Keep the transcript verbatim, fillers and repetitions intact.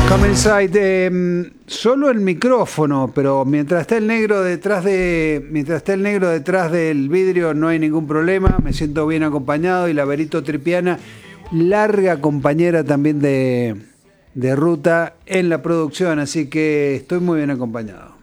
Come Inside, eh, solo el micrófono, pero mientras está el negro detrás de, mientras está el negro detrás del vidrio no hay ningún problema, me siento bien acompañado y la Verito Tripiana, larga compañera también de, de ruta en la producción, así que estoy muy bien acompañado.